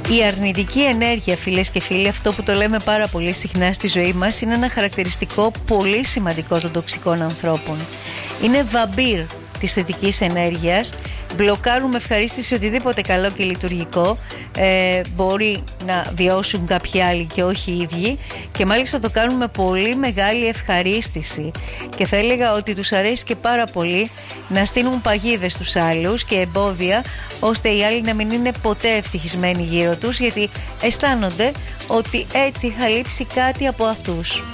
Η αρνητική ενέργεια, φίλες και φίλοι, αυτό που το λέμε πάρα πολύ συχνά στη ζωή μας, είναι ένα χαρακτηριστικό πολύ σημαντικό των τοξικών ανθρώπων. Είναι βαμπύρ της θετικής ενέργειας. Μπλοκάρουν με ευχαρίστηση οτιδήποτε καλό και λειτουργικό μπορεί να βιώσουν κάποιοι άλλοι και όχι οι ίδιοι, και μάλιστα το κάνουν με πολύ μεγάλη ευχαρίστηση, και θα έλεγα ότι τους αρέσει και πάρα πολύ να στείλουν παγίδες στους άλλους και εμπόδια, ώστε οι άλλοι να μην είναι ποτέ ευτυχισμένοι γύρω τους, γιατί αισθάνονται ότι έτσι θα λείψει κάτι από αυτούς.